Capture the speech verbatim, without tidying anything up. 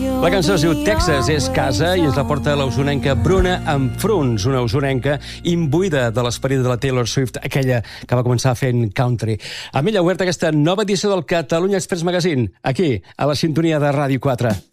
La cançó es diu Texas és casa i ens la porta la usonenca Bruna Enfruns, una usonenca imbuïda de l'esperit de la Taylor Swift, aquella que va començar fent country. Amb ella oberta aquesta nova edició del Catalunya Express Magazine, aquí, a la sintonia de Ràdio quatre.